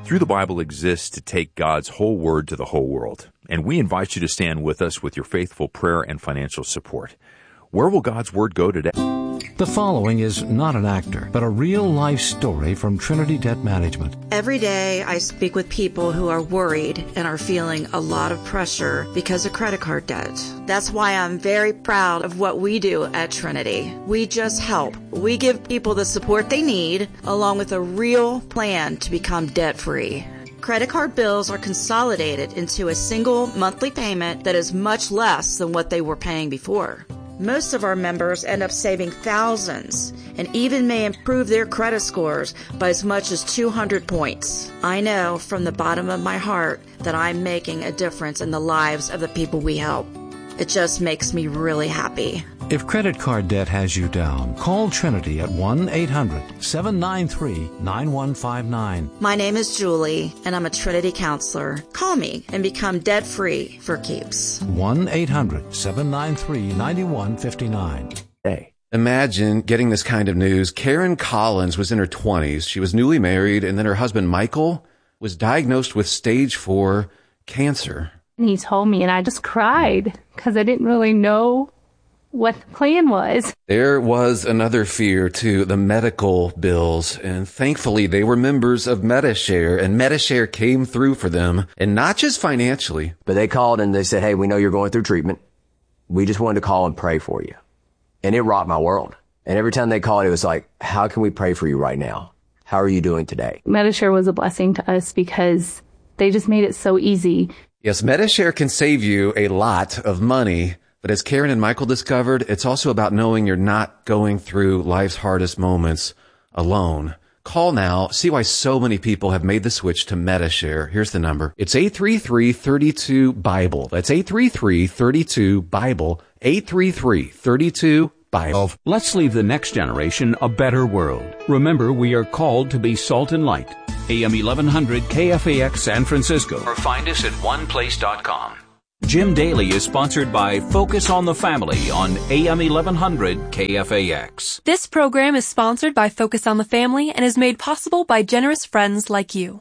Through the Bible exists to take God's whole word to the whole world, and we invite you to stand with us with your faithful prayer and financial support. Where will God's word go today? The following is not an actor, but a real-life story from Trinity Debt Management. Every day I speak with people who are worried and are feeling a lot of pressure because of credit card debt. That's why I'm very proud of what we do at Trinity. We just help. We give people the support they need, along with a real plan to become debt-free. Credit card bills are consolidated into a single monthly payment that is much less than what they were paying before. Most of our members end up saving thousands and even may improve their credit scores by as much as 200 points. I know from the bottom of my heart that I'm making a difference in the lives of the people we help. It just makes me really happy. If credit card debt has you down, call Trinity at 1-800-793-9159. My name is Julie, and I'm a Trinity counselor. Call me and become debt-free for keeps. 1-800-793-9159. Hey. Imagine getting this kind of news. Karen Collins was in her 20s. She was newly married, and then her husband, Michael, was diagnosed with stage 4 cancer. And he told me, and I just cried because I didn't really know what the plan was. There was another fear, too, the medical bills. And thankfully, they were members of Medi-Share, and Medi-Share came through for them, and not just financially. But they called and they said, hey, we know you're going through treatment. We just wanted to call and pray for you. And it rocked my world. And every time they called, it was like, how can we pray for you right now? How are you doing today? Medi-Share was a blessing to us because they just made it so easy. Yes, Medi-Share can save you a lot of money. But as Karen and Michael discovered, it's also about knowing you're not going through life's hardest moments alone. Call now. See why so many people have made the switch to Medi-Share. Here's the number. It's 833-32-BIBLE. That's 833-32-BIBLE. 833-32-BIBLE. Let's leave the next generation a better world. Remember, we are called to be salt and light. AM 1100 KFAX San Francisco. Or find us at oneplace.com. Jim Daly is sponsored by Focus on the Family on AM 1100 KFAX. This program is sponsored by Focus on the Family and is made possible by generous friends like you.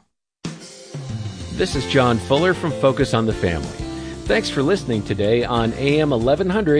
This is John Fuller from Focus on the Family. Thanks for listening today on AM 1100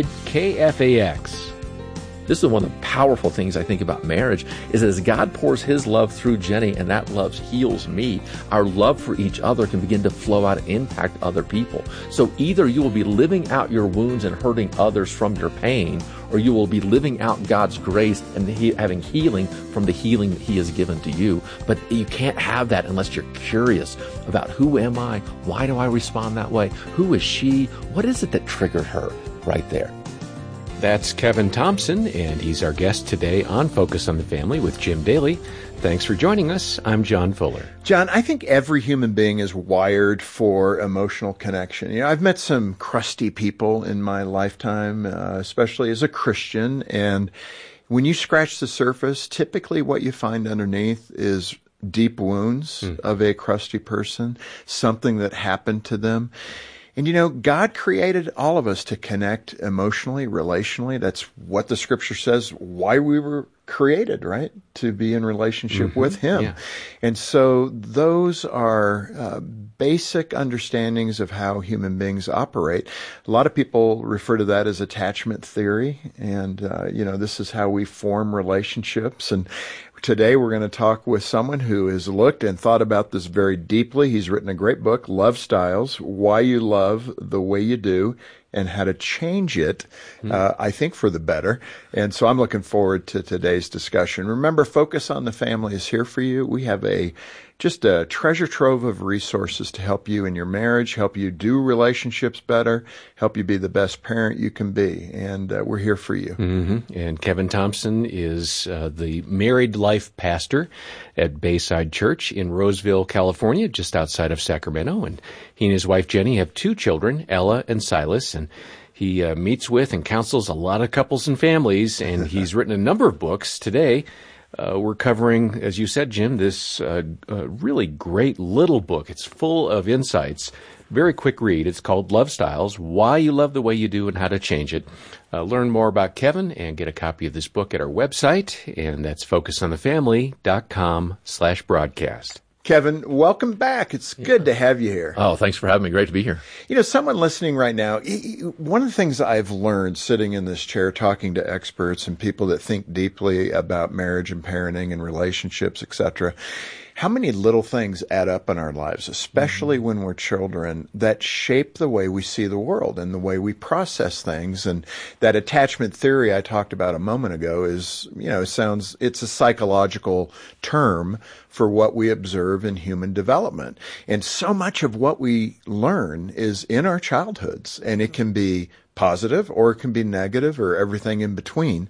KFAX. This is one of the powerful things I think about marriage is as God pours his love through Jenny and that love heals me, our love for each other can begin to flow out and impact other people. So either you will be living out your wounds and hurting others from your pain, or you will be living out God's grace and having healing from the healing that he has given to you. But you can't have that unless you're curious about who am I? Why do I respond that way? Who is she? What is it that triggered her right there? That's Kevin Thompson, and he's our guest today on Focus on the Family with Jim Daly. Thanks for joining us. I'm John Fuller. John, I think every human being is wired for emotional connection. You know, I've met some crusty people in my lifetime, especially as a Christian, and when you scratch the surface, typically what you find underneath is deep wounds of a crusty person, something that happened to them. And you know, God created all of us to connect emotionally, relationally. That's what the scripture says, why we were created, right? To be in relationship with him. Yeah. And so those are basic understandings of how human beings operate. A lot of people refer to that as attachment theory. And, you know, this is how we form relationships. And today we're going to talk with someone who has looked and thought about this very deeply. He's written a great book, Love Styles, Why You Love the Way You Do, and How to Change It, I think for the better. And so I'm looking forward to today's discussion. Remember, Focus on the Family is here for you. We have just a treasure trove of resources to help you in your marriage, help you do relationships better, help you be the best parent you can be. And we're here for you. And Kevin Thompson is the married life pastor at Bayside Church in Roseville, California, just outside of Sacramento. And he and his wife, Jenny, have 2 children, Ella and Silas. And he meets with and counsels a lot of couples and families. And he's written a number of books. Today, we're covering, as you said, Jim, this really great little book. It's full of insights. Very quick read. It's called Love Styles, Why You Love the Way You Do and How to Change It. Learn more about Kevin and get a copy of this book at our website, and that's focusonthefamily.com/broadcast. Kevin, welcome back. It's good to have you here. Oh, thanks for having me. Great to be here. Someone listening right now, one of the things I've learned sitting in this chair talking to experts and people that think deeply about marriage and parenting and relationships, etc., how many little things add up in our lives, especially when we're children, that shape the way we see the world and the way we process things. And that attachment theory I talked about a moment ago is, it's a psychological term for what we observe in human development. And so much of what we learn is in our childhoods, and it can be positive or it can be negative or everything in between.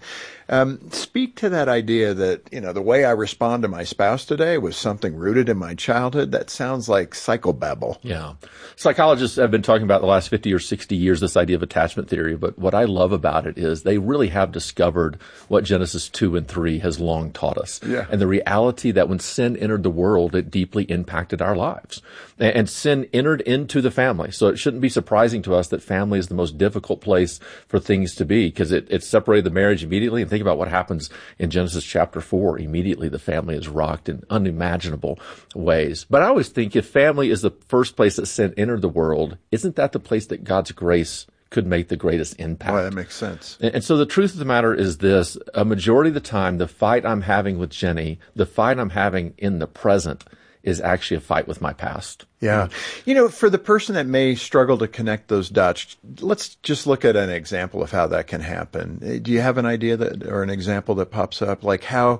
Speak to that idea that, the way I respond to my spouse today was something rooted in my childhood. That sounds like psychobabble. Yeah. Psychologists have been talking about the last 50 or 60 years, this idea of attachment theory. But what I love about it is they really have discovered what Genesis 2 and 3 has long taught us. Yeah. And the reality that when sin entered the world, it deeply impacted our lives. And sin entered into the family. So it shouldn't be surprising to us that family is the most difficult place for things to be, because it separated the marriage immediately. And think about what happens in Genesis chapter 4. Immediately the family is rocked in unimaginable ways. But I always think if family is the first place that sin entered the world, isn't that the place that God's grace could make the greatest impact? Well, that makes sense. And so the truth of the matter is this: a majority of the time, the fight I'm having with Jenny, the fight I'm having in the present, is actually a fight with my past. Yeah. For the person that may struggle to connect those dots, let's just look at an example of how that can happen. Do you have an idea or an example that pops up? Like how,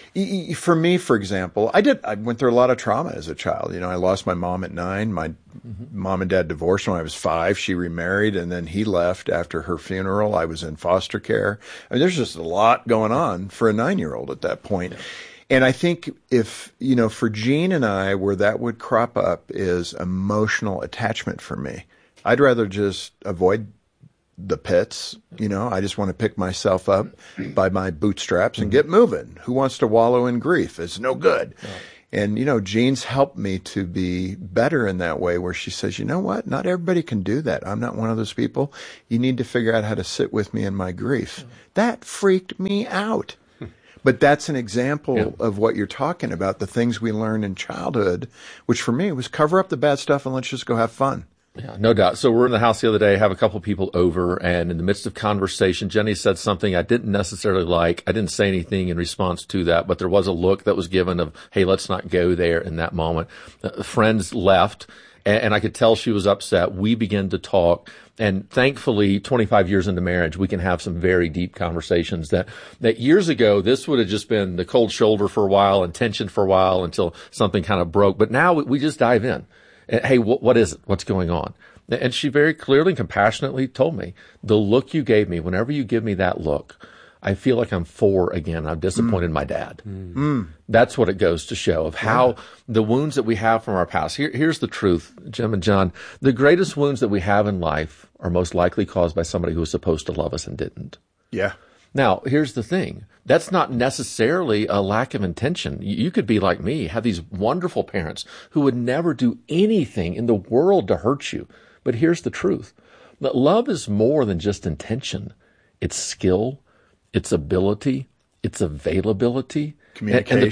for me, for example, I went through a lot of trauma as a child. I lost my mom at 9. My mom and dad divorced when I was 5. She remarried, and then he left after her funeral. I was in foster care. There's just a lot going on for a 9-year-old at that point. And I think if, for Jean and I, where that would crop up is emotional attachment for me. I'd rather just avoid the pits. I just want to pick myself up by my bootstraps and get moving. Who wants to wallow in grief? It's no good. And, Jean's helped me to be better in that way, where she says, you know what? Not everybody can do that. I'm not one of those people. You need to figure out how to sit with me in my grief. That freaked me out. But that's an example of what you're talking about, the things we learn in childhood, which for me was cover up the bad stuff and let's just go have fun. Yeah, no doubt. So we're in the house the other day, have a couple people over, and in the midst of conversation, Jenny said something I didn't necessarily like. I didn't say anything in response to that, but there was a look that was given of, hey, let's not go there in that moment. Friends left, and I could tell she was upset. We began to talk. And thankfully, 25 years into marriage, we can have some very deep conversations that years ago, this would have just been the cold shoulder for a while and tension for a while until something kind of broke. But now we just dive in. And, hey, what is it? What's going on? And she very clearly and compassionately told me, the look you gave me, whenever you give me that look, I feel like I'm 4 again. I've disappointed my dad. That's what it goes to show of how the wounds that we have from our past. Here's the truth, Jim and John. The greatest wounds that we have in life are most likely caused by somebody who was supposed to love us and didn't. Yeah. Now, here's the thing. That's not necessarily a lack of intention. You could be like me, have these wonderful parents who would never do anything in the world to hurt you. But here's the truth. That love is more than just intention. It's skill, it's ability, it's availability. Communication. And the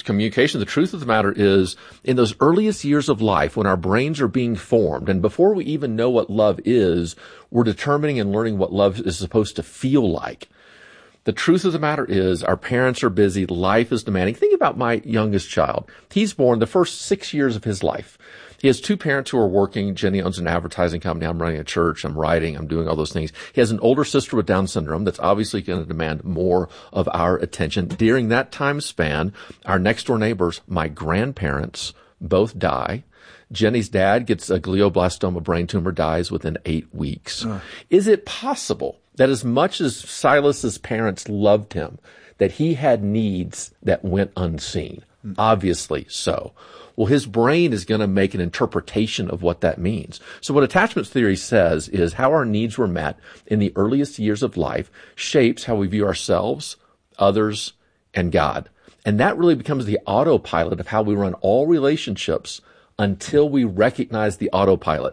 truth of the matter is, in those earliest years of life, when our brains are being formed, and before we even know what love is, we're determining and learning what love is supposed to feel like. The truth of the matter is, our parents are busy, life is demanding. Think about my youngest child. He's born the first 6 years of his life. He has 2 parents who are working. Jenny owns an advertising company. I'm running a church. I'm writing. I'm doing all those things. He has an older sister with Down syndrome that's obviously going to demand more of our attention. During that time span, our next door neighbors, my grandparents, both die. Jenny's dad gets a glioblastoma brain tumor, dies within 8 weeks. Is it possible that as much as Silas's parents loved him, that he had needs that went unseen? Obviously so. Well, his brain is going to make an interpretation of what that means. So what attachment theory says is how our needs were met in the earliest years of life shapes how we view ourselves, others, and God. And that really becomes the autopilot of how we run all relationships until we recognize the autopilot.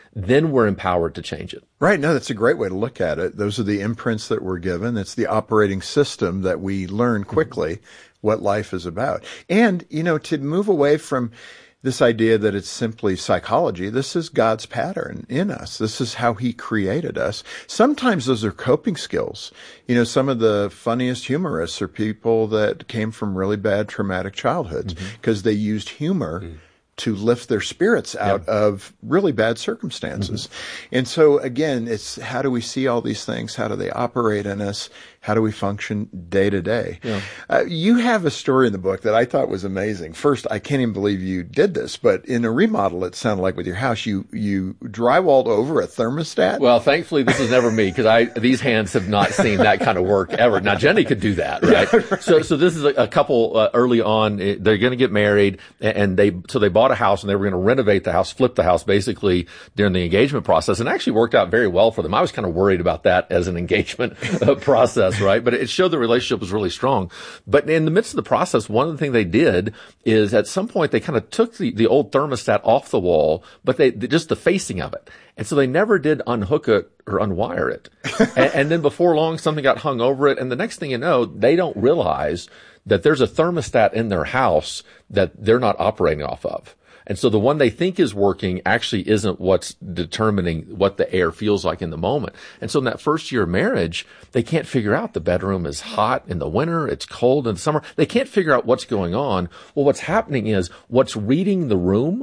then we're empowered to change it. Right. No, that's a great way to look at it. Those are the imprints that we're given. It's the operating system that we learn quickly what life is about. And, to move away from this idea that it's simply psychology, this is God's pattern in us. This is how he created us. Sometimes those are coping skills. Some of the funniest humorists are people that came from really bad traumatic childhoods because they used humor to lift their spirits out of really bad circumstances. And so again, it's how do we see all these things? How do they operate in us? How do we function day to day? You have a story in the book that I thought was amazing. First, I can't even believe you did this, but in a remodel, it sounded like with your house, you drywalled over a thermostat. Well, thankfully, this is never me because these hands have not seen that kind of work ever. Now, Jenny could do that, right? Yeah, right. So this is a couple early on. They're going to get married, and they bought a house, and they were going to renovate the house, flip the house, basically during the engagement process, and it actually worked out very well for them. I was kind of worried about that as an engagement process. Right. But it showed the relationship was really strong. But in the midst of the process, one of the things they did is at some point they kind of took the old thermostat off the wall, but they just the facing of it. And so they never did unhook it or unwire it. and then before long, something got hung over it. And the next thing you know, they don't realize that there's a thermostat in their house that they're not operating off of. And so the one they think is working actually isn't what's determining what the air feels like in the moment. And so in that first year of marriage, they can't figure out the bedroom is hot in the winter, it's cold in the summer. They can't figure out what's going on. Well, what's happening is what's reading the room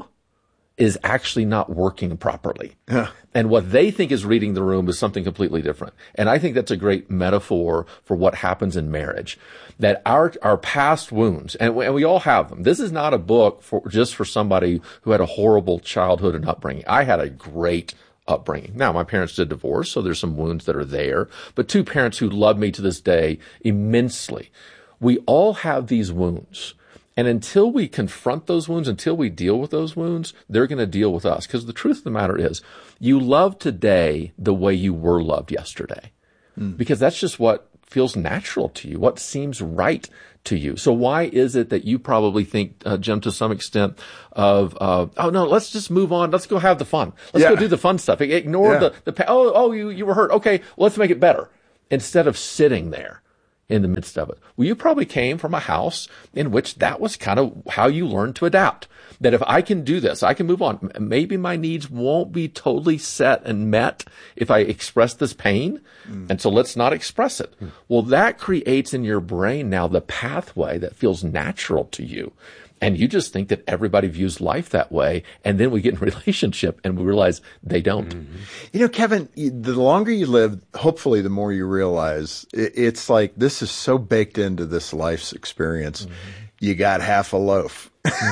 is actually not working properly. Yeah. And what they think is reading the room is something completely different. And I think that's a great metaphor for what happens in marriage. That our past wounds, and we all have them. This is not a book just for somebody who had a horrible childhood and upbringing. I had a great upbringing. Now, my parents did divorce, so there's some wounds that are there. But two parents who love me to this day immensely. We all have these wounds. And until we confront those wounds, until we deal with those wounds, they're going to deal with us. Because the truth of the matter is, you love today the way you were loved yesterday. Because that's just what feels natural to you, what seems right to you. So why is it that you probably think, Jim, to some extent of, oh no, let's just move on. Let's go have the fun. Let's go do the fun stuff. Ignore you were hurt. Okay, let's make it better. Instead of sitting there in the midst of it. Well, you probably came from a house in which that was kind of how you learned to adapt. That if I can do this, I can move on. Maybe my needs won't be totally set and met if I express this pain. And so let's not express it. Well, that creates in your brain now the pathway that feels natural to you. And you just think that everybody views life that way. And then we get in a relationship and we realize they don't. Kevin, the longer you live, hopefully the more you realize it's like this is so baked into this life's experience. You got half a loaf.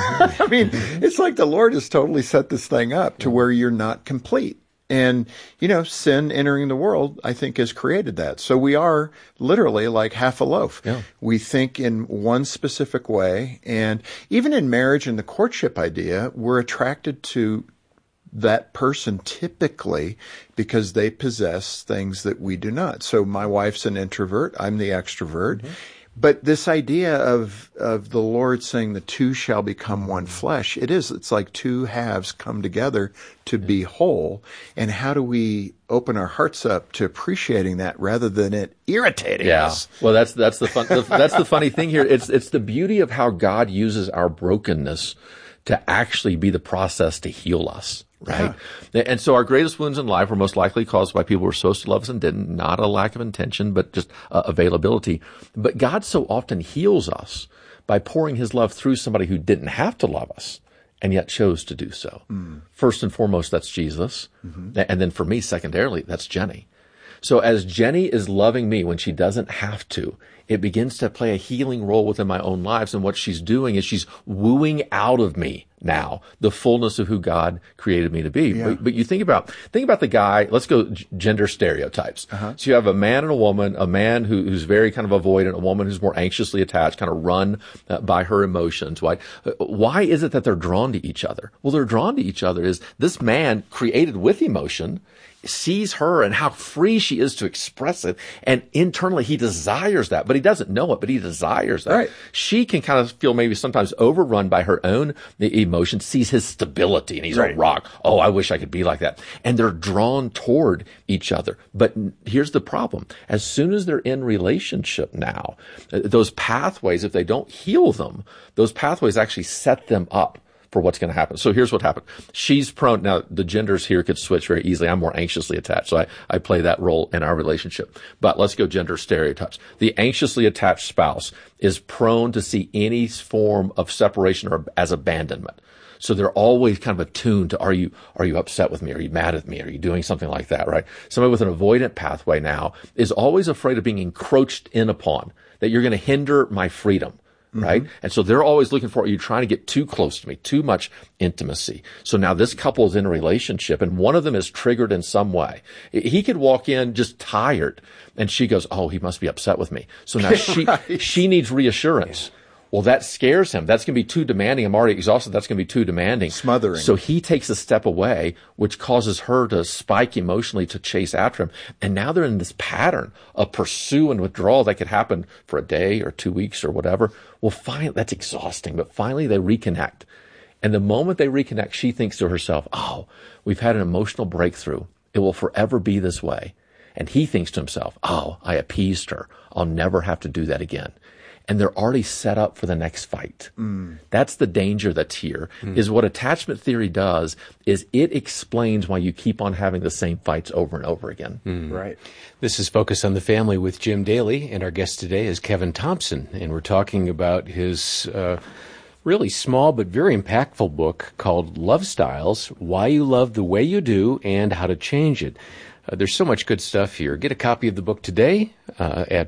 I mean, it's like the Lord has totally set this thing up to where you're not complete. And, sin entering the world, I think, has created that. So we are literally like half a loaf. Yeah. We think in one specific way. And even in marriage and the courtship idea, we're attracted to that person typically because they possess things that we do not. So my wife's an introvert. I'm the extrovert. But this idea of the Lord saying the two shall become one flesh, it's like two halves come together to be whole. And how do we open our hearts up to appreciating that rather than it irritating us? Well, that's the fun, that's the funny thing here. It's the beauty of how God uses our brokenness to actually be the process to heal us. Right. Yeah. And so our greatest wounds in life were most likely caused by people who were supposed to love us and didn't, not a lack of intention, but just availability. But God so often heals us by pouring his love through somebody who didn't have to love us and yet chose to do so. First and foremost, that's Jesus. And then for me, secondarily, that's Jenny. So as Jenny is loving me when she doesn't have to, it begins to play a healing role within my own lives. And what she's doing is she's wooing out of me now the fullness of who God created me to be. Yeah. But you think about the guy, let's go gender stereotypes. So you have a man and a woman, a man who's very kind of avoidant, a woman who's more anxiously attached, kind of run by her emotions. Why is it that they're drawn to each other? Well, they're drawn to each other is this man created with emotion sees her and how free she is to express it, and internally he desires that. But but he doesn't know it, but he desires that. Right. She can kind of feel maybe sometimes overrun by her own emotions, sees his stability, and he's a rock. Oh, I wish I could be like that. And they're drawn toward each other. But here's the problem. As soon as they're in relationship now, those pathways, if they don't heal them, those pathways actually set them up for what's going to happen. So here's what happened. She's prone, now the genders here could switch very easily. I'm more anxiously attached, so I play that role in our relationship. But let's go gender stereotypes. The anxiously attached spouse is prone to see any form of separation or as abandonment. So they're always kind of attuned to, are you upset with me? Are you mad at me? Are you doing something like that, right? Somebody with an avoidant pathway now is always afraid of being encroached in upon, that you're going to hinder my freedom. Right? Mm-hmm. And so they're always looking for, are you trying to get too close to me, too much intimacy? So now this couple is in a relationship and one of them is triggered in some way. He could walk in just tired and she goes, oh, he must be upset with me. So now she needs reassurance. Yeah. Well, that scares him. That's going to be too demanding. I'm already exhausted. That's going to be too demanding. Smothering. So he takes a step away, which causes her to spike emotionally to chase after him. And now they're in this pattern of pursue and withdrawal that could happen for a day or 2 weeks or whatever. Well, finally, that's exhausting. But finally, they reconnect. And the moment they reconnect, she thinks to herself, oh, we've had an emotional breakthrough. It will forever be this way. And he thinks to himself, oh, I appeased her. I'll never have to do that again. And they're already set up for the next fight. That's the danger that's here, is what attachment theory does is it explains why you keep on having the same fights over and over again. Right. This is Focus on the Family with Jim Daly, and our guest today is Kevin Thompson, and we're talking about his really small but very impactful book called Love Styles, Why You Love the Way You Do and How to Change It. There's so much good stuff here. Get a copy of the book today at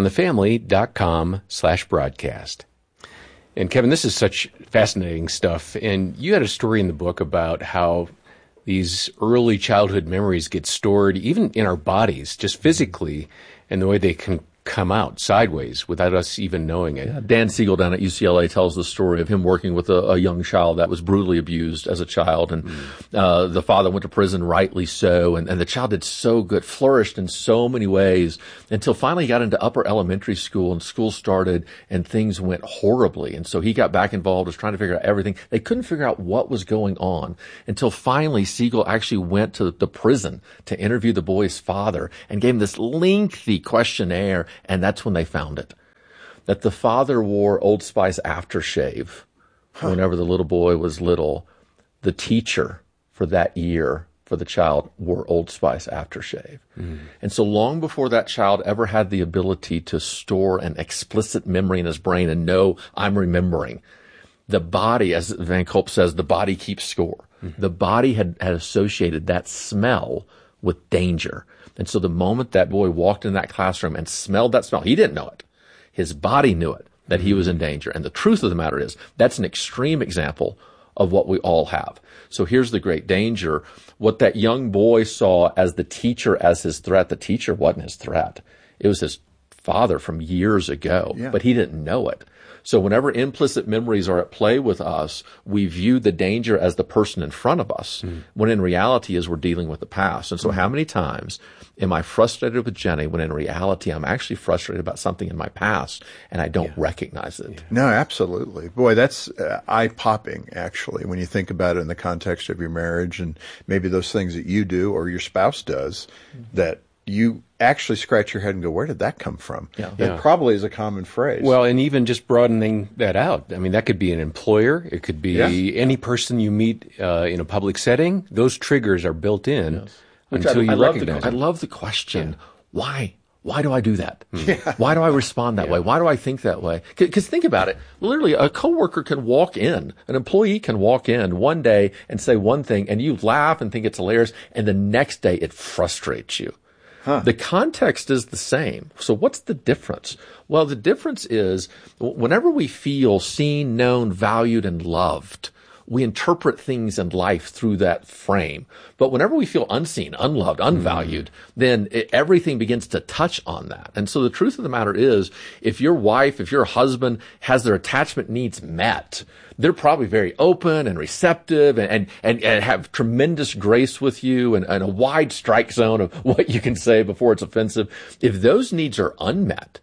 focusonthefamily.com/broadcast. And Kevin, this is such fascinating stuff. And you had a story in the book about how these early childhood memories get stored even in our bodies, just physically, and the way they can come out sideways without us even knowing it. Yeah, Dan Siegel down at UCLA tells the story of him working with a young child that was brutally abused as a child. And the father went to prison, rightly so. And the child did so good, flourished in so many ways until finally he got into upper elementary school and school started and things went horribly. And so he got back involved, was trying to figure out everything. They couldn't figure out what was going on until finally Siegel actually went to the prison to interview the boy's father and gave him this lengthy questionnaire. And that's when they found it, that the father wore Old Spice aftershave whenever the little boy was little. The teacher for that year for the child wore Old Spice aftershave. And so long before that child ever had the ability to store an explicit memory in his brain and know I'm remembering, the body, as Van Culp says, the body keeps score. The body had associated that smell with danger. And so the moment that boy walked in that classroom and smelled that smell, he didn't know it. His body knew it, that he was in danger. And the truth of the matter is, that's an extreme example of what we all have. So here's the great danger. What that young boy saw as the teacher as his threat, the teacher wasn't his threat. It was his father from years ago, but he didn't know it. So whenever implicit memories are at play with us, we view the danger as the person in front of us, when in reality is we're dealing with the past. And so how many times am I frustrated with Jenny when in reality I'm actually frustrated about something in my past and I don't recognize it? No, absolutely. Boy, that's eye-popping, actually, when you think about it in the context of your marriage and maybe those things that you do or your spouse does that you actually scratch your head and go, where did that come from? That probably is a common phrase. Well, and even just broadening that out. I mean, that could be an employer. It could be any person you meet in a public setting. Those triggers are built in until you recognize them. I love the question, why? Why do I do that? Why do I respond that way? Why do I think that way? Because think about it. Literally, a coworker can walk in, an employee can walk in one day and say one thing, and you laugh and think it's hilarious, and the next day it frustrates you. The context is the same. So what's the difference? Well, the difference is whenever we feel seen, known, valued, and loved, we interpret things in life through that frame. But whenever we feel unseen, unloved, unvalued, then everything begins to touch on that. And so the truth of the matter is, if your wife, if your husband has their attachment needs met, they're probably very open and receptive and have tremendous grace with you and a wide strike zone of what you can say before it's offensive. If those needs are unmet,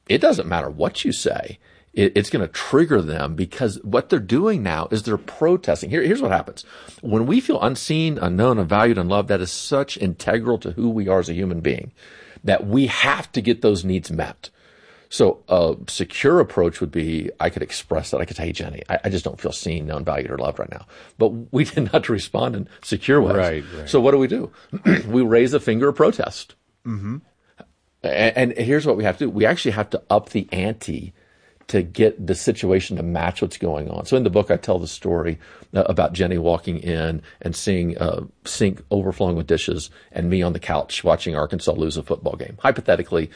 it doesn't matter what you say. It's going to trigger them, because what they're doing now is they're protesting. Here's what happens. When we feel unseen, unknown, unvalued, unloved, that is such integral to who we are as a human being that we have to get those needs met. So a secure approach would be, I could express that. I could say, hey, Jenny, I just don't feel seen, known, valued, or loved right now. But we tend not to respond in secure ways. Right. So what do? We raise a finger of protest. Mm-hmm. And here's what we have to do. We actually have to up the ante to get the situation to match what's going on. So in the book, I tell the story about Jenny walking in and seeing a sink overflowing with dishes and me on the couch watching Arkansas lose a football game. Hypothetically,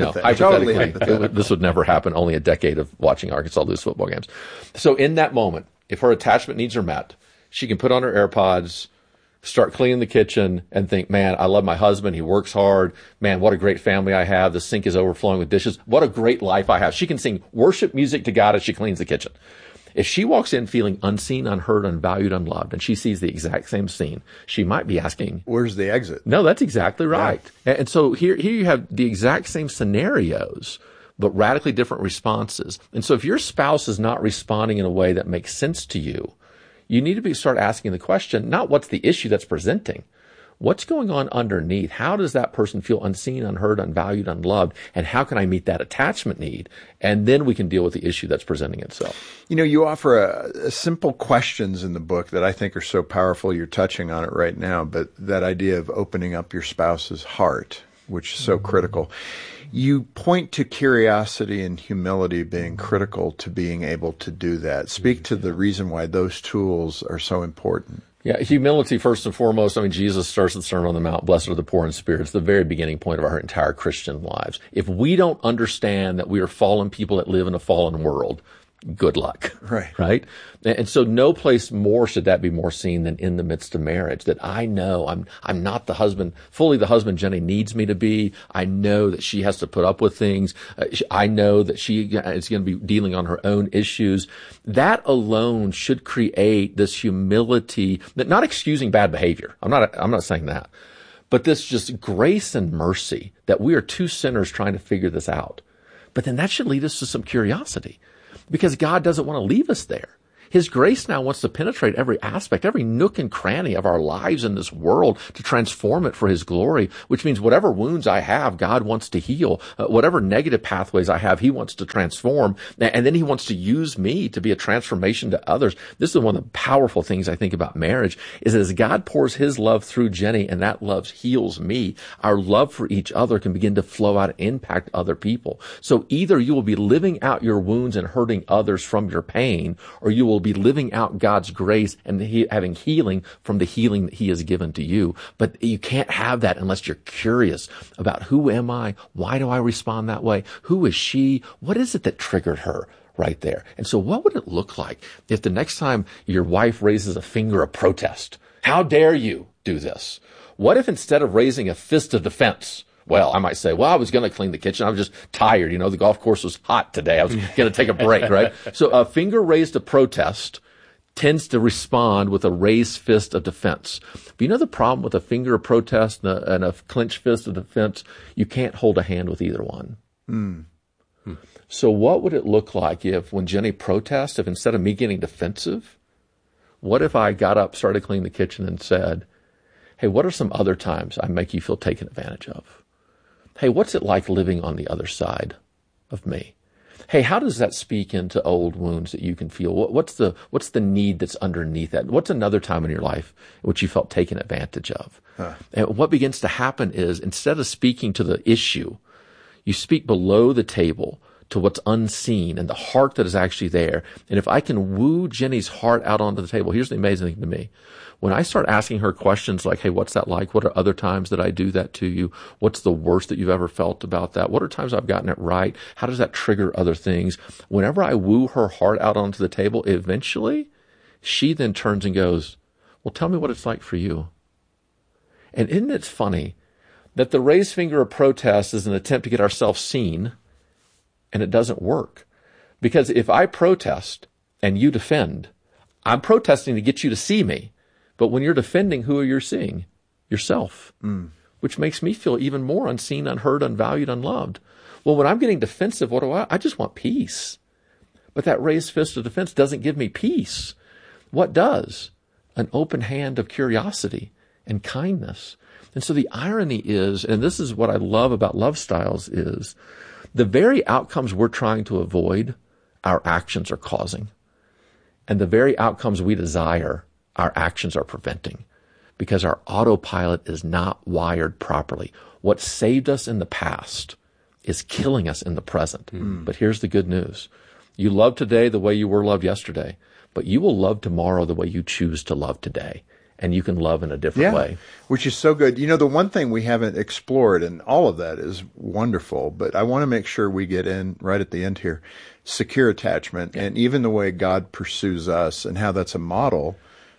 this would never happen, only a decade of watching Arkansas lose football games. So in that moment, if her attachment needs are met, she can put on her AirPods, start cleaning the kitchen, and think, man, I love my husband. He works hard. Man, what a great family I have. The sink is overflowing with dishes. What a great life I have. She can sing worship music to God as she cleans the kitchen. If she walks in feeling unseen, unheard, unvalued, unloved, and she sees the exact same scene, she might be asking, where's the exit? No, that's exactly right. Yeah. And so here you have the exact same scenarios, but radically different responses. And so if your spouse is not responding in a way that makes sense to you, you need to start asking the question, not what's the issue that's presenting, what's going on underneath? How does that person feel unseen, unheard, unvalued, unloved? And how can I meet that attachment need? And then we can deal with the issue that's presenting itself. You know, you offer a simple questions in the book that I think are so powerful. You're touching on it right now, but that idea of opening up your spouse's heart, which is so critical. You point to curiosity and humility being critical to being able to do that. Speak to the reason why those tools are so important. Yeah, humility first and foremost. I mean, Jesus starts the Sermon on the Mount, blessed are the poor in spirit. It's the very beginning point of our entire Christian lives. If we don't understand that we are fallen people that live in a fallen world, good luck. Right? And so no place more should that be more seen than in the midst of marriage, that I know I'm not the husband, fully the husband Jenny needs me to be. I know that she has to put up with things. I know that she is going to be dealing on her own issues. That alone should create this humility, that not excusing bad behavior. I'm not saying that, but this just grace and mercy that we are two sinners trying to figure this out. But then that should lead us to some curiosity, because God doesn't want to leave us there. His grace now wants to penetrate every aspect, every nook and cranny of our lives in this world to transform it for His glory, which means whatever wounds I have, God wants to heal. Whatever negative pathways I have, He wants to transform. And then He wants to use me to be a transformation to others. This is one of the powerful things I think about marriage, is that as God pours His love through Jenny and that love heals me, our love for each other can begin to flow out and impact other people. So either you will be living out your wounds and hurting others from your pain, or you will be living out God's grace and having healing from the healing that He has given to you. But you can't have that unless you're curious about, who am I? Why do I respond that way? Who is she? What is it that triggered her right there? And so what would it look like if the next time your wife raises a finger of protest, how dare you do this? What if instead of raising a fist of defense, well, I might say, well, I was going to clean the kitchen. I was just tired. You know, the golf course was hot today. I was going to take a break, right? So a finger raised to protest tends to respond with a raised fist of defense. But you know the problem with a finger of protest and a clenched fist of defense? You can't hold a hand with either one. So what would it look like if, when Jenny protests, if instead of me getting defensive, what if I got up, started cleaning the kitchen, and said, hey, what are some other times I make you feel taken advantage of? Hey, what's it like living on the other side of me? Hey, how does that speak into old wounds that you can feel? What's the need that's underneath that? What's another time in your life in which you felt taken advantage of? And what begins to happen is, instead of speaking to the issue, you speak below the table to what's unseen and the heart that is actually there. And if I can woo Jenny's heart out onto the table, here's the amazing thing to me. When I start asking her questions like, hey, what's that like? What are other times that I do that to you? What's the worst that you've ever felt about that? What are times I've gotten it right? How does that trigger other things? Whenever I woo her heart out onto the table, eventually she then turns and goes, well, tell me what it's like for you. And isn't it funny that the raised finger of protest is an attempt to get ourselves seen, and it doesn't work? Because if I protest and you defend, I'm protesting to get you to see me. But when you're defending, who are you seeing? Yourself. When which makes me feel even more unseen, unheard, unvalued, unloved. Well, when I'm getting defensive, what do I just want peace. But that raised fist of defense doesn't give me peace. What does? An open hand of curiosity and kindness. And so the irony is, and this is what I love about love styles, is the very outcomes we're trying to avoid, our actions are causing. And the very outcomes we desire, our actions are preventing. Because our autopilot is not wired properly. What saved us in the past is killing us in the present. But here's the good news. You love today the way you were loved yesterday, but you will love tomorrow the way you choose to love today. And you can love in a different way. Which is so good. You know, the one thing we haven't explored, and all of that is wonderful, but I want to make sure we get in right at the end here, secure attachment, and even the way God pursues us and how that's a model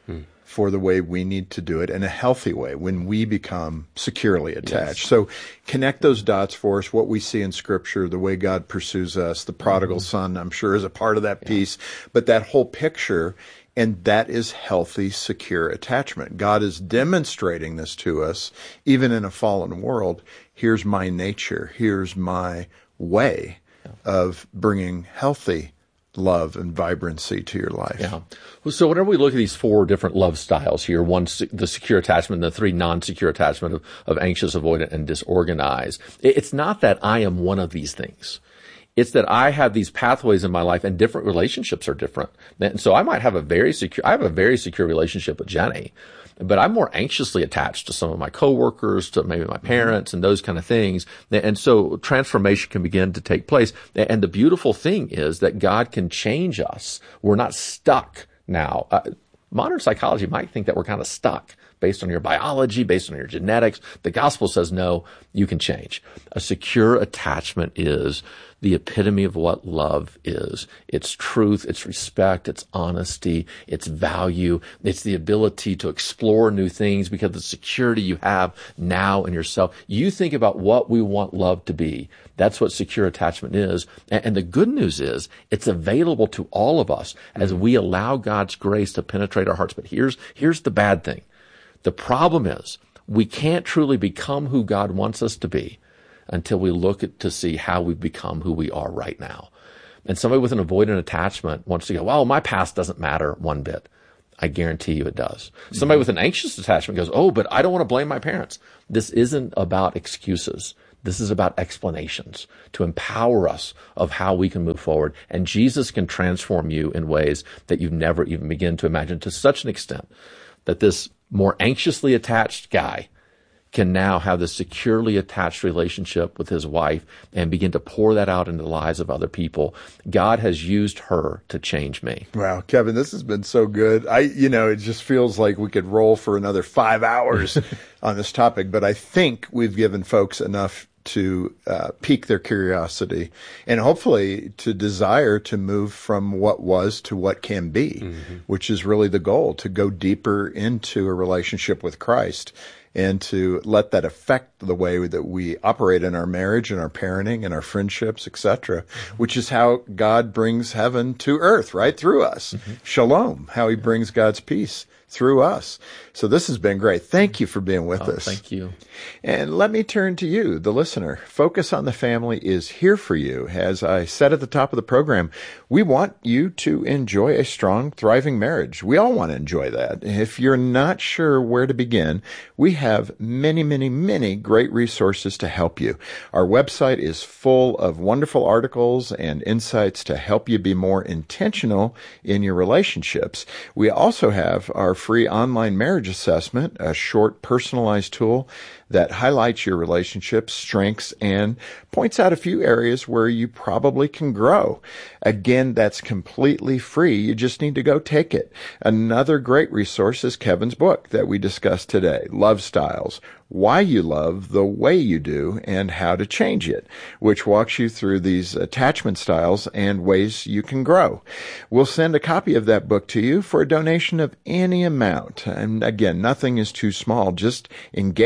for the way we need to do it in a healthy way when we become securely attached. Yes. So connect those dots for us, what we see in Scripture, the way God pursues us. The prodigal son, I'm sure, is a part of that piece. But that whole picture, and that is healthy, secure attachment. God is demonstrating this to us, even in a fallen world. Here's my nature. Here's my way of bringing healthy love and vibrancy to your life. Yeah. So whenever we look at these 4 different love styles here, one, the secure attachment, and the 3 non-secure attachment of anxious, avoidant, and disorganized, it's not that I am one of these things. It's that I have these pathways in my life, and different relationships are different. And so I might have a very secure relationship with Jenny, but I'm more anxiously attached to some of my coworkers, to maybe my parents, and those kind of things. And so transformation can begin to take place. And the beautiful thing is that God can change us. We're not stuck now. Modern psychology might think that we're kind of stuck based on your biology, based on your genetics. The gospel says, no, you can change. A secure attachment is the epitome of what love is. It's truth, it's respect, it's honesty, it's value, it's the ability to explore new things because of the security you have now in yourself. You think about what we want love to be. That's what secure attachment is. And the good news is it's available to all of us as we allow God's grace to penetrate our hearts. But here's the bad thing. The problem is we can't truly become who God wants us to be until we look to see how we've become who we are right now. And somebody with an avoidant attachment wants to go, well, my past doesn't matter one bit. I guarantee you it does. Somebody with an anxious attachment goes, oh, but I don't want to blame my parents. This isn't about excuses. This is about explanations to empower us of how we can move forward. And Jesus can transform you in ways that you've never even begun to imagine, to such an extent that this more anxiously attached guy can now have this securely attached relationship with his wife and begin to pour that out into the lives of other people. God has used her to change me. Wow, Kevin, this has been so good. It just feels like we could roll for another 5 hours on this topic, but I think we've given folks enough to pique their curiosity and hopefully to desire to move from what was to what can be, which is really the goal, to go deeper into a relationship with Christ and to let that affect the way that we operate in our marriage and our parenting and our friendships, etc., which is how God brings heaven to earth, right? Through us. Shalom, how he brings God's peace through us. So this has been great. Thank you for being with us. Thank you. And let me turn to you, the listener. Focus on the Family is here for you. As I said at the top of the program, we want you to enjoy a strong, thriving marriage. We all want to enjoy that. If you're not sure where to begin, we have many, many, many great resources to help you. Our website is full of wonderful articles and insights to help you be more intentional in your relationships. We also have our free online marriage assessment, a short personalized tool that highlights your relationship's strengths and points out a few areas where you probably can grow. Again, that's completely free. You just need to go take it. Another great resource is Kevin's book that we discussed today, Love Styles, Why You Love the Way You Do and How to Change It, which walks you through these attachment styles and ways you can grow. We'll send a copy of that book to you for a donation of any amount. And again, nothing is too small. Just engage with us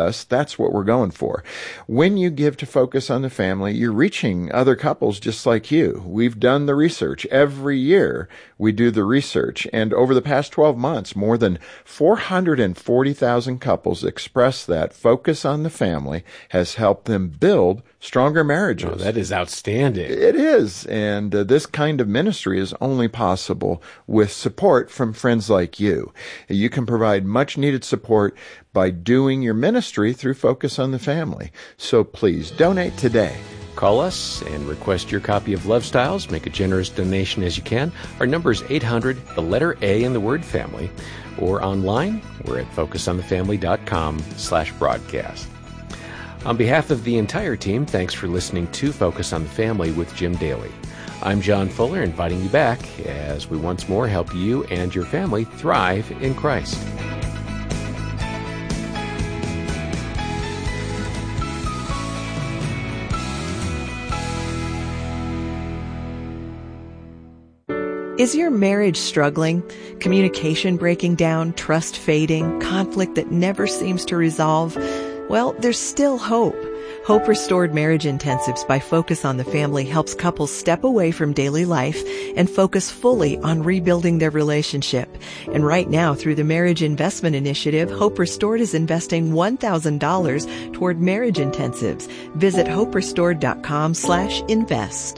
us, that's what we're going for. When you give to Focus on the Family, you're reaching other couples just like you. We've done the research. Every year we do the research. And over the past 12 months, more than 440,000 couples express that Focus on the Family has helped them build stronger marriages. Oh, that is outstanding. It is. And this kind of ministry is only possible with support from friends like you. You can provide much needed support by doing your ministry through Focus on the Family. So please donate today. Call us and request your copy of Love Styles. Make a generous donation as you can. Our number is 800, the letter A in the word family. Or online, we're at focusonthefamily.com/broadcast. On behalf of the entire team, thanks for listening to Focus on the Family with Jim Daly. I'm John Fuller, inviting you back as we once more help you and your family thrive in Christ. Is your marriage struggling? Communication breaking down, trust fading, conflict that never seems to resolve? Well, there's still hope. Hope Restored Marriage Intensives by Focus on the Family helps couples step away from daily life and focus fully on rebuilding their relationship. And right now, through the Marriage Investment Initiative, Hope Restored is investing $1,000 toward marriage intensives. Visit hoperestored.com/invest.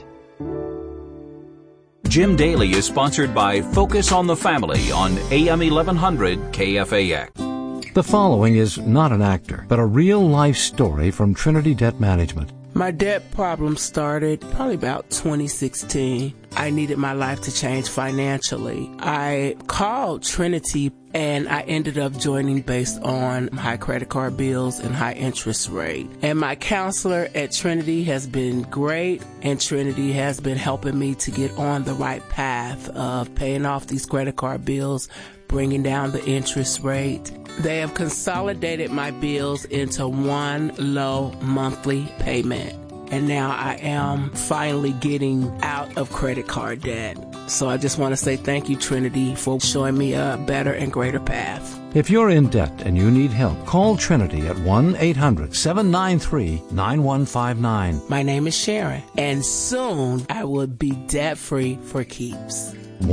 Jim Daly is sponsored by Focus on the Family on AM 1100 KFAX. The following is not an actor, but a real-life story from Trinity Debt Management. My debt problem started probably about 2016. I needed my life to change financially. I called Trinity and I ended up joining based on high credit card bills and high interest rate. And my counselor at Trinity has been great, and Trinity has been helping me to get on the right path of paying off these credit card bills, bringing down the interest rate. They have consolidated my bills into one low monthly payment. And now I am finally getting out of credit card debt. So I just want to say thank you, Trinity, for showing me a better and greater path. If you're in debt and you need help, call Trinity at 1-800-793-9159. My name is Sharon, and soon I will be debt-free for keeps.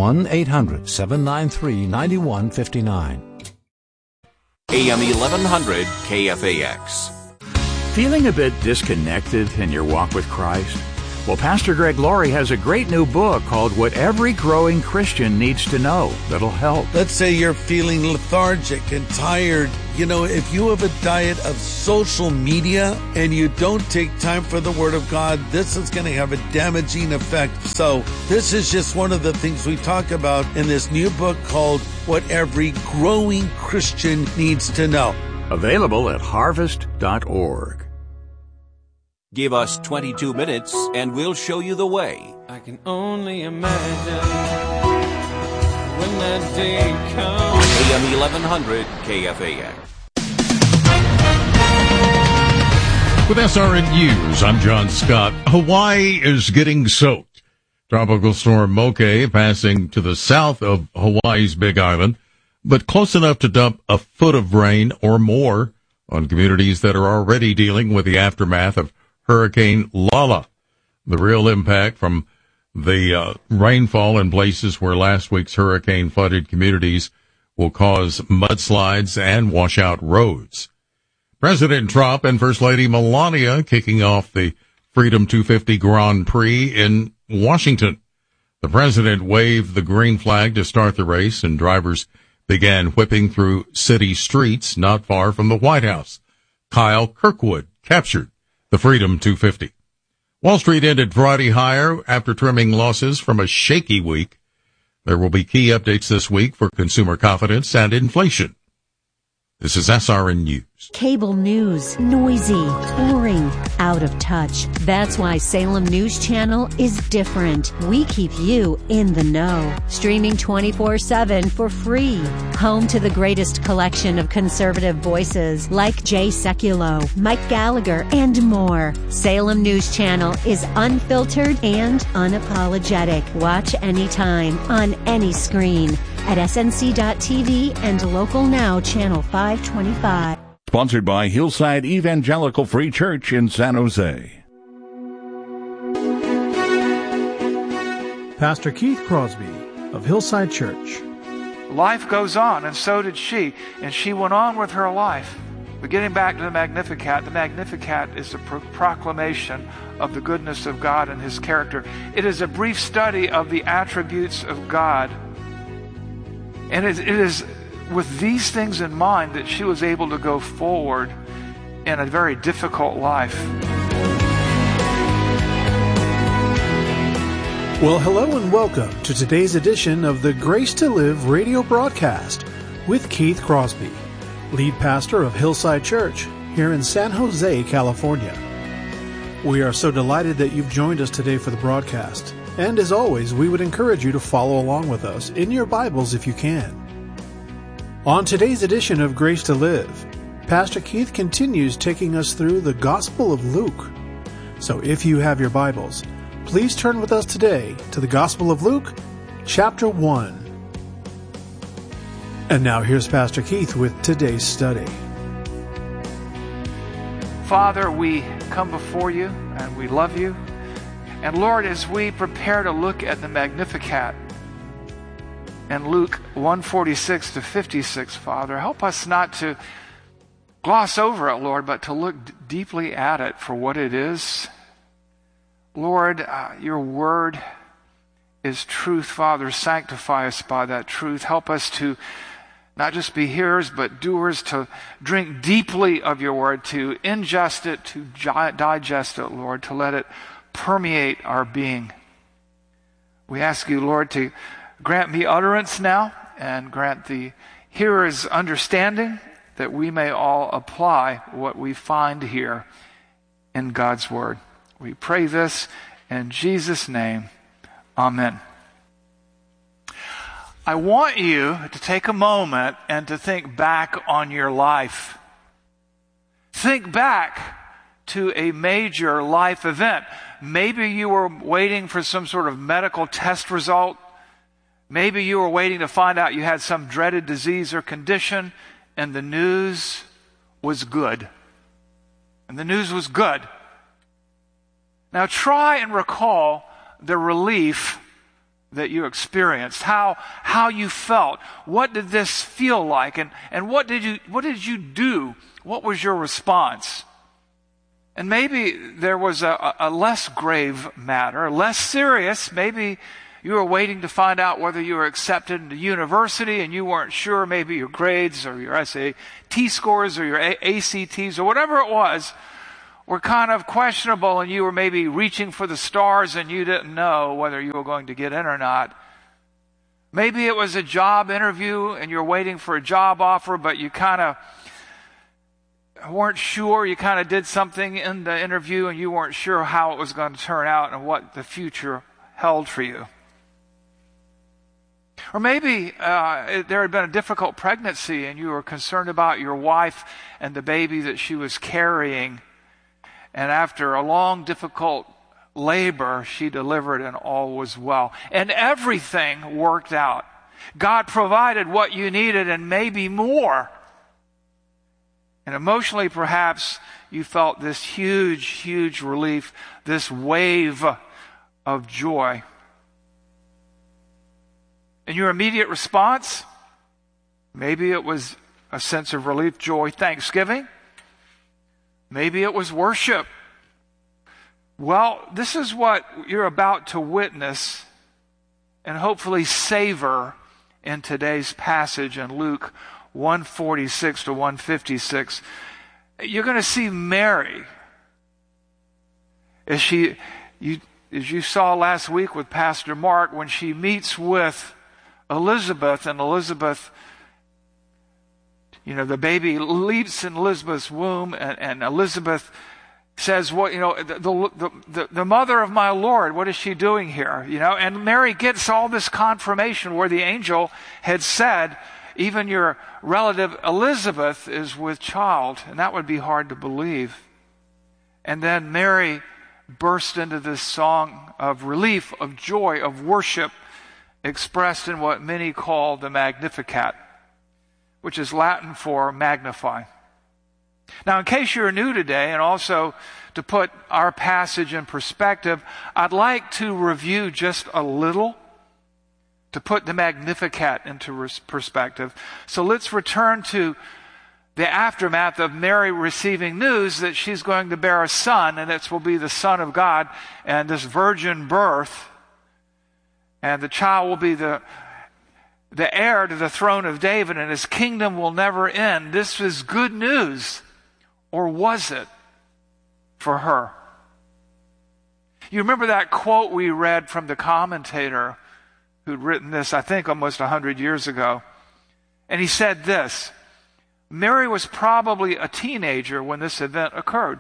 1-800-793-9159. AM 1100 KFAX. Feeling a bit disconnected in your walk with Christ? Well, Pastor Greg Laurie has a great new book called What Every Growing Christian Needs to Know that'll help. Let's say you're feeling lethargic and tired. You know, if you have a diet of social media and you don't take time for the Word of God, this is going to have a damaging effect. So this is just one of the things we talk about in this new book called What Every Growing Christian Needs to Know. Available at harvest.org. Give us 22 minutes and we'll show you the way. I can only imagine when that day comes. AM 1100 KFAX. With SRN News, I'm John Scott. Hawaii is getting soaked. Tropical storm Moke passing to the south of Hawaii's Big Island, but close enough to dump a foot of rain or more on communities that are already dealing with the aftermath of Hurricane Lala. The real impact from the rainfall in places where last week's hurricane flooded communities will cause mudslides and wash out roads. President Trump and First Lady Melania kicking off the Freedom 250 Grand Prix in Washington. The president waved the green flag to start the race, and drivers began whipping through city streets not far from the White House. Kyle Kirkwood captured the Freedom 250. Wall Street ended Friday higher after trimming losses from a shaky week. There will be key updates this week for consumer confidence and inflation. This is SRN News. Cable news, noisy, boring, out of touch. That's why Salem News Channel is different. We keep you in the know. Streaming 24/7 for free. Home to the greatest collection of conservative voices like Jay Sekulow, Mike Gallagher, and more. Salem News Channel is unfiltered and unapologetic. Watch anytime, on any screen. At snc.tv and Local Now Channel 525. Sponsored by Hillside Evangelical Free Church in San Jose. Pastor Keith Crosby of Hillside Church. Life goes on, and so did she, and she went on with her life. But getting back to the Magnificat is a proclamation of the goodness of God and His character. It is a brief study of the attributes of God. And it is with these things in mind that she was able to go forward in a very difficult life. Well, hello and welcome to today's edition of the Grace to Live radio broadcast with Keith Crosby, lead pastor of Hillside Church here in San Jose, California. We are so delighted that you've joined us today for the broadcast. And as always, we would encourage you to follow along with us in your Bibles if you can. On today's edition of Grace to Live, Pastor Keith continues taking us through the Gospel of Luke. So if you have your Bibles, please turn with us today to the Gospel of Luke, chapter 1. And now here's Pastor Keith with today's study. Father, we come before you and we love you. And Lord, as we prepare to look at the Magnificat in Luke 1:46 to 56, Father, help us not to gloss over it, Lord, but to look deeply at it for what it is. Lord, your word is truth, Father. Sanctify us by that truth. Help us to not just be hearers, but doers, to drink deeply of your word, to ingest it, to digest it, Lord, to let it permeate our being. We ask you, Lord, to grant me utterance now and grant the hearers understanding that we may all apply what we find here in God's word. We pray this in Jesus' name. Amen. I want you to take a moment and to think back on your life. Think back to a major life event. Maybe you were waiting for some sort of medical test result. Maybe you were waiting to find out you had some dreaded disease or condition, and the news was good. And the news was good. Now try and recall the relief that you experienced, how you felt. What did this feel like? And what did you do? What was your response? And maybe there was a less grave matter, less serious. Maybe you were waiting to find out whether you were accepted into university and you weren't sure. Maybe your grades or your SAT scores or your ACTs or whatever it was were kind of questionable, and you were maybe reaching for the stars and you didn't know whether you were going to get in or not. Maybe it was a job interview and you're waiting for a job offer, but you kind of weren't sure. You kind of did something in the interview and you weren't sure how it was going to turn out and what the future held for you. Or maybe there had been a difficult pregnancy and you were concerned about your wife and the baby that she was carrying. And after a long, difficult labor, she delivered and all was well. And everything worked out. God provided what you needed and maybe more. And emotionally, perhaps, you felt this huge, huge relief, this wave of joy. And your immediate response? Maybe it was a sense of relief, joy, thanksgiving. Maybe it was worship. Well, this is what you're about to witness and hopefully savor in today's passage in Luke 1:46 to 1:56. You're going to see Mary as you saw last week with Pastor Mark, when she meets with Elizabeth, and Elizabeth, the baby leaps in Elizabeth's womb, and Elizabeth says, the mother of my Lord, what is she doing here? And Mary gets all this confirmation where the angel had said, even your relative Elizabeth is with child, and that would be hard to believe. And then Mary burst into this song of relief, of joy, of worship, expressed in what many call the Magnificat, which is Latin for magnify. Now, in case you're new today, and also to put our passage in perspective, I'd like to review just a little to put the Magnificat into perspective. So let's return to the aftermath of Mary receiving news that she's going to bear a son, and this will be the Son of God, and this virgin birth, and the child will be the heir to the throne of David, and his kingdom will never end. This is good news. Or was it for her? You remember that quote we read from the commentator who'd written this, I think, almost 100 years ago. And he said this: Mary was probably a teenager when this event occurred.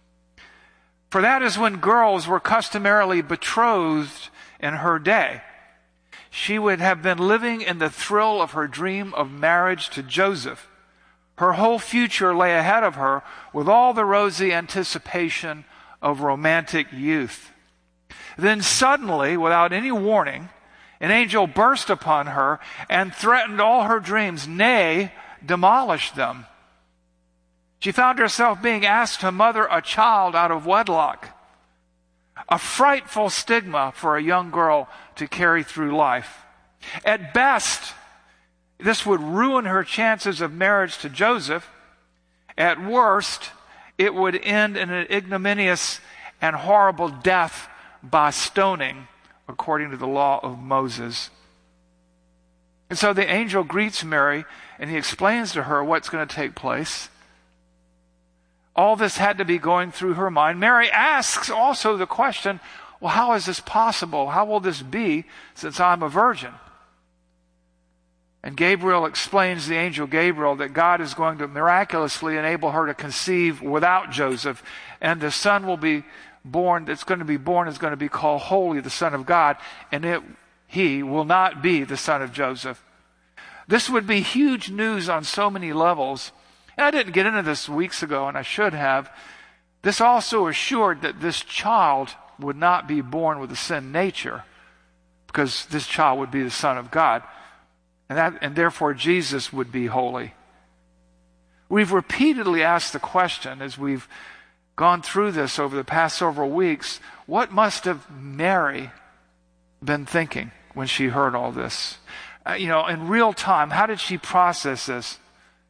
For that is when girls were customarily betrothed in her day. She would have been living in the thrill of her dream of marriage to Joseph. Her whole future lay ahead of her with all the rosy anticipation of romantic youth. Then suddenly, without any warning, an angel burst upon her and threatened all her dreams, nay, demolished them. She found herself being asked to mother a child out of wedlock. A frightful stigma for a young girl to carry through life. At best, this would ruin her chances of marriage to Joseph. At worst, it would end in an ignominious and horrible death by stoning, according to the law of Moses. And so the angel greets Mary, and he explains to her what's going to take place. All this had to be going through her mind. Mary asks also the question, well, how is this possible? How will this be since I'm a virgin? And Gabriel explains, the angel Gabriel, that God is going to miraculously enable her to conceive without Joseph. And the son will be born, that's going to be born is going to be called Holy, the Son of God. And he will not be the son of Joseph. This would be huge news on so many levels. And I didn't get into this weeks ago, and I should have. This also assured that this child would not be born with a sin nature, because this child would be the Son of God. And therefore Jesus would be holy. We've repeatedly asked the question as we've gone through this over the past several weeks, what must have Mary been thinking when she heard all this? In real time, how did she process this?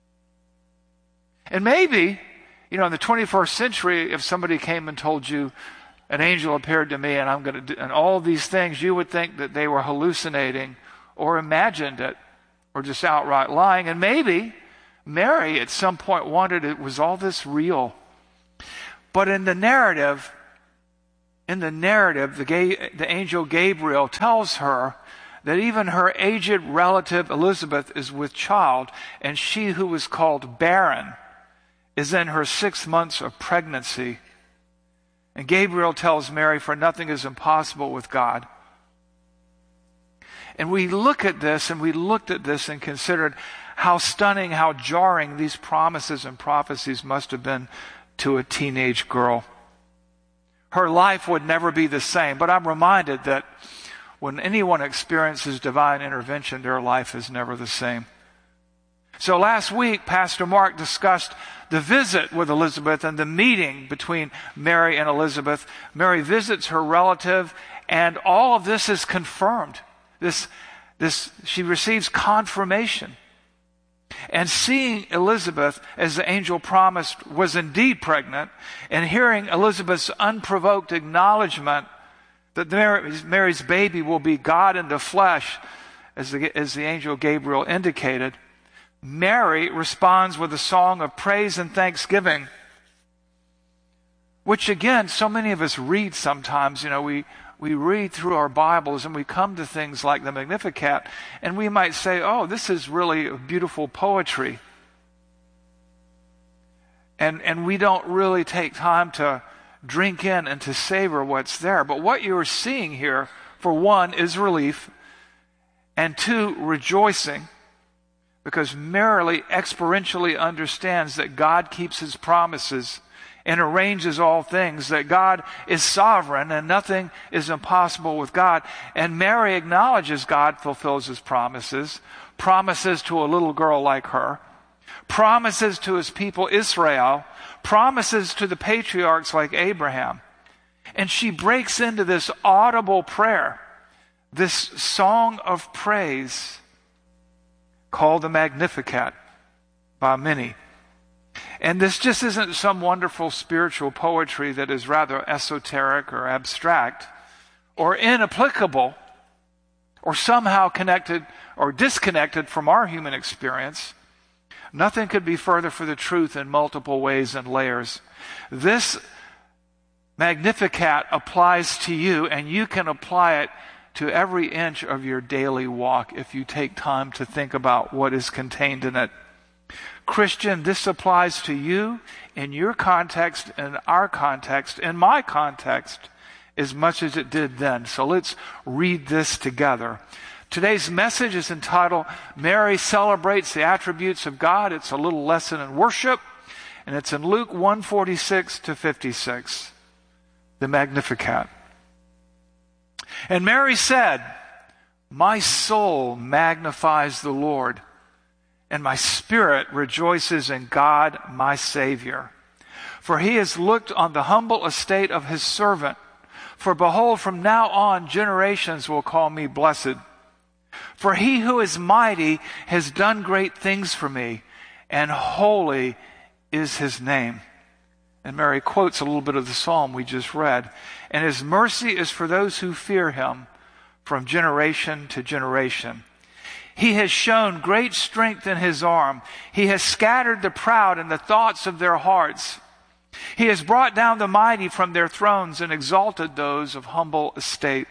And maybe, in the 21st century, if somebody came and told you, an angel appeared to me and I'm going to do, and all these things, you would think that they were hallucinating or imagined it, or just outright lying. And maybe Mary at some point wondered, was all this real? But in the narrative, the angel Gabriel tells her that even her aged relative Elizabeth is with child, and she who was called barren is in her 6 months of pregnancy. And Gabriel tells Mary, for nothing is impossible with God. And we look at this, and we looked at this and considered how stunning, how jarring these promises and prophecies must have been to a teenage girl. Her life would never be the same, but I'm reminded that when anyone experiences divine intervention, their life is never the same. So last week, Pastor Mark discussed the visit with Elizabeth and the meeting between Mary and Elizabeth. Mary visits her relative, and all of this is confirmed. She receives confirmation. And seeing Elizabeth, as the angel promised, was indeed pregnant, and hearing Elizabeth's unprovoked acknowledgement that Mary's baby will be God in the flesh, as the angel Gabriel indicated, Mary responds with a song of praise and thanksgiving, which again, so many of us read sometimes. We read through our Bibles and we come to things like the Magnificat, and we might say, oh, this is really beautiful poetry. And we don't really take time to drink in and to savor what's there. But what you're seeing here, for one, is relief, and two, rejoicing, because Mary experientially understands that God keeps his promises and arranges all things, that God is sovereign and nothing is impossible with God. And Mary acknowledges God fulfills his promises to a little girl like her. promises to his people Israel, promises to the patriarchs like Abraham. And she breaks into this audible prayer, this song of praise called the Magnificat by many. And this just isn't some wonderful spiritual poetry that is rather esoteric or abstract or inapplicable or somehow connected or disconnected from our human experience. Nothing could be further from the truth in multiple ways and layers. This Magnificat applies to you, and you can apply it to every inch of your daily walk if you take time to think about what is contained in it. Christian, this applies to you in your context, in our context, in my context, as much as it did then. So let's read this together. Today's message is entitled, Mary Celebrates the Attributes of God. It's a little lesson in worship, and it's in Luke 1:46 to 56, the Magnificat. And Mary said, My soul magnifies the Lord, and my spirit rejoices in God my Savior. For he has looked on the humble estate of his servant. For behold, from now on generations will call me blessed. For he who is mighty has done great things for me, and holy is his name. And Mary quotes a little bit of the psalm we just read. And his mercy is for those who fear him from generation to generation. He has shown great strength in his arm. He has scattered the proud in the thoughts of their hearts. He has brought down the mighty from their thrones and exalted those of humble estate.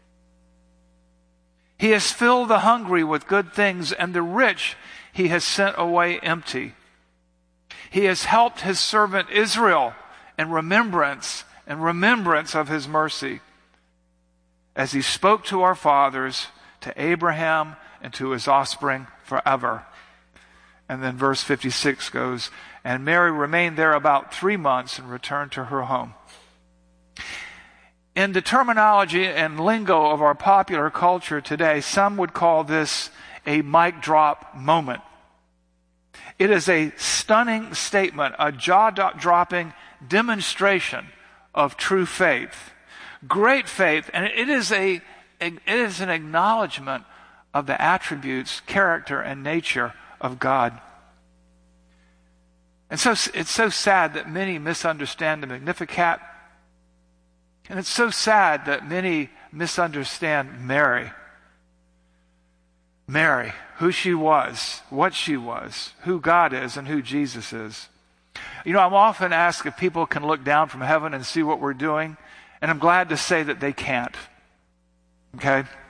He has filled the hungry with good things, and the rich he has sent away empty. He has helped his servant Israel in remembrance of his mercy, as he spoke to our fathers, to Abraham, and to his offspring forever. And then verse 56 goes, And Mary remained there about 3 months and returned to her home. In the terminology and lingo of our popular culture today, some would call this a mic drop moment. It is a stunning statement, a jaw-dropping demonstration of true faith, great faith, and it is an acknowledgement of the attributes, character, and nature of God. And so it's so sad that many misunderstand the Magnificat, and it's so sad that many misunderstand Mary. Mary, who she was, what she was, who God is, and who Jesus is. You know, I'm often asked if people can look down from heaven and see what we're doing, and I'm glad to say that they can't. Okay?